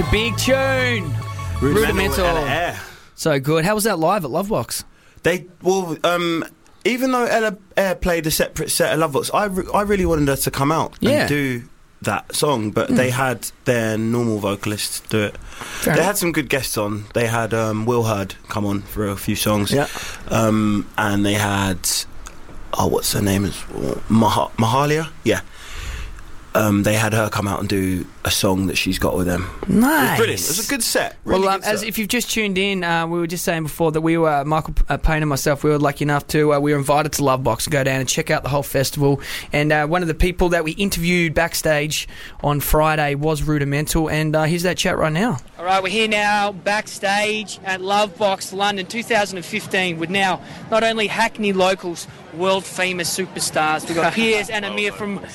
Big tune. Rudimental. Ella Eyre. So good. How was that live at Lovebox? Even though Ella Eyre played a separate set of Lovebox, I really wanted her to come out and do that song, but they had their normal vocalist do it. They had some good guests on. They had Will Hurd come on for a few songs. Yeah. And they had what's her name? Mahalia? Yeah. They had her come out and do a song that she's got with them. Nice. It was brilliant. It was a good set. Really good as set. if you've just tuned in, we were just saying before that we were, Michael Payne and myself, we were lucky enough to, we were invited to Lovebox to go down and check out the whole festival. And one of the people that we interviewed backstage on Friday was Rudimental. And here's that chat right now. All right, we're here now backstage at Lovebox London 2015 with now not only Hackney locals, world famous superstars. We've got Piers and Amir from